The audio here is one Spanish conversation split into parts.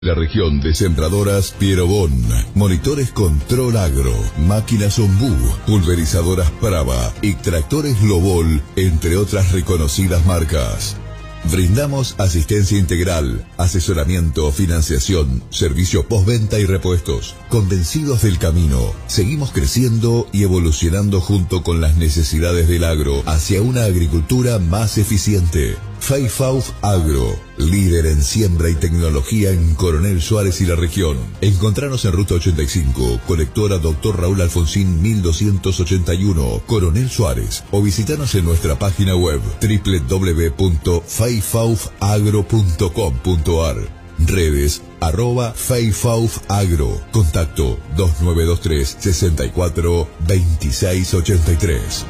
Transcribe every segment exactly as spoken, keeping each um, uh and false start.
La región de sembradoras Pierobón, monitores Control Agro, máquinas Ombú, pulverizadoras Brava y tractores Lobol, entre otras reconocidas marcas. Brindamos asistencia integral, asesoramiento, financiación, servicio postventa y repuestos. Convencidos del camino, seguimos creciendo y evolucionando junto con las necesidades del agro hacia una agricultura más eficiente. Feifauf Agro, líder en siembra y tecnología en Coronel Suárez y la región. Encontranos en Ruta ochenta y cinco, Colectora Doctor Raúl Alfonsín mil doscientos ochenta y uno, Coronel Suárez, o visitanos en nuestra página web doble u doble u doble u punto feifauf agro punto com punto ar. Redes, arroba Feifauf Agro. Contacto dos nueve dos tres, sesenta y cuatro, veintiséis ochenta y tres.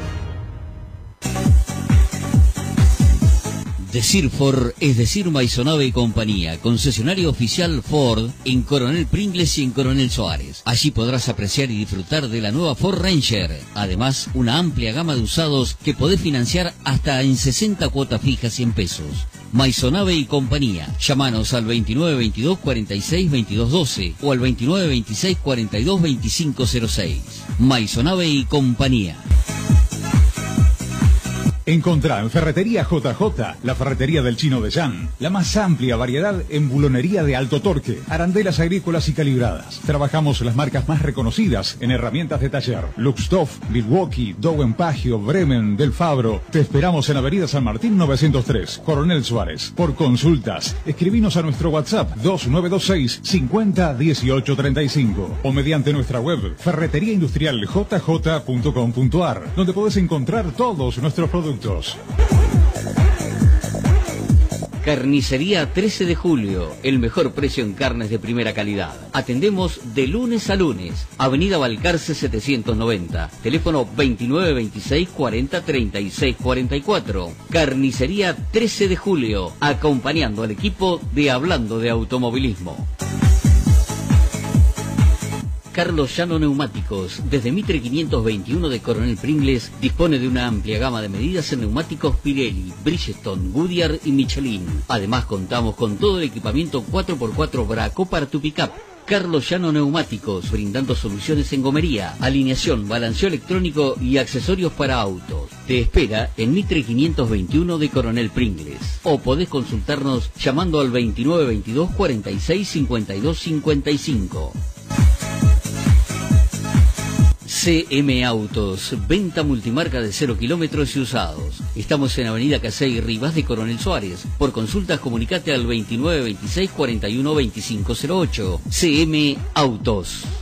Decir Ford es decir Maisonave y compañía, concesionario oficial Ford en Coronel Pringles y en Coronel Suárez. Allí podrás apreciar y disfrutar de la nueva Ford Ranger. Además, una amplia gama de usados que podés financiar hasta en sesenta cuotas fijas y en pesos. Maisonave y compañía. Llámanos al veintinueve veintidós cuarenta y seis veintidós doce o al veintinueve veintiséis cuarenta y dos veinticinco cero seis. Maisonave y compañía. Encontrá en Ferretería J J, la ferretería del Chino de Yan, la más amplia variedad en bulonería de alto torque, arandelas agrícolas y calibradas. Trabajamos las marcas más reconocidas en herramientas de taller: Luxtoff, Milwaukee, Dowen Pagio, Bremen, Del Fabro. Te esperamos en Avenida San Martín novecientos tres, Coronel Suárez. Por consultas, escribinos a nuestro WhatsApp dos nueve dos seis, cincuenta, dieciocho treinta y cinco o mediante nuestra web ferretería industrial j j punto com punto ar, donde podés encontrar todos nuestros productos. Carnicería trece de julio, el mejor precio en carnes de primera calidad. Atendemos de lunes a lunes. Avenida Balcarce setecientos noventa, teléfono veintinueve veintiséis cuarenta treinta y seis cuarenta y cuatro. Carnicería trece de julio, acompañando al equipo de Hablando de Automovilismo. Carlos Llano Neumáticos, desde Mitre quinientos veintiuno de Coronel Pringles, dispone de una amplia gama de medidas en neumáticos Pirelli, Bridgestone, Goodyear y Michelin. Además contamos con todo el equipamiento cuatro por cuatro Braco para tu pickup. Carlos Llano Neumáticos, brindando soluciones en gomería, alineación, balanceo electrónico y accesorios para autos. Te espera en Mitre quinientos veintiuno de Coronel Pringles. O podés consultarnos llamando al veintinueve veintidós cuarenta y seis cincuenta y dos cincuenta y cinco. C M Autos, venta multimarca de cero kilómetros y usados. Estamos en Avenida Casey Rivas de Coronel Suárez. Por consultas comunicate al veintinueve veintiséis cuarenta y uno veinticinco cero ocho. C M Autos.